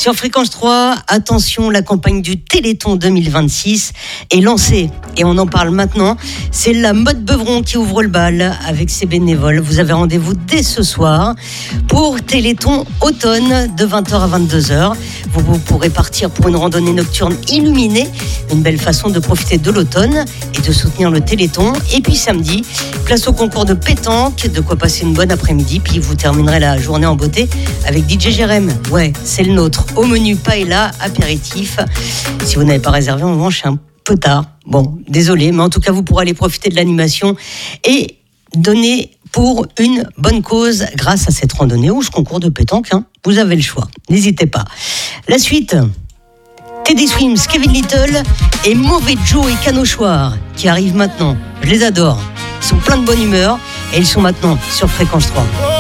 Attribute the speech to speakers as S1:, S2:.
S1: Sur Fréquence 3, attention, la campagne du Téléthon 2026 est lancée et on en parle maintenant. C'est la Motte Beuvron qui ouvre le bal avec ses bénévoles. Vous avez rendez-vous dès ce soir pour Téléthon automne de 20h à 22h. Vous pourrez partir pour une randonnée nocturne illuminée, une belle façon de profiter de l'automne et de soutenir le Téléthon. Et puis samedi, place au concours de pétanque, de quoi passer une bonne après-midi. Puis vous terminerez la journée en beauté avec DJ Jérém. Ouais, c'est le nôtre. Au menu paella, apéritif. Si vous n'avez pas réservé, en revanche, c'est un peu tard. Bon, désolé, mais en tout cas, vous pourrez aller profiter de l'animation et donner pour une bonne cause grâce à cette randonnée ou ce concours de pétanque. Vous avez le choix. N'hésitez pas. La suite, Teddy Swims, Kevin Little et Mauvais Joe et Canochoir qui arrivent maintenant. Je les adore. Ils sont pleins de bonne humeur et ils sont maintenant sur Fréquence 3.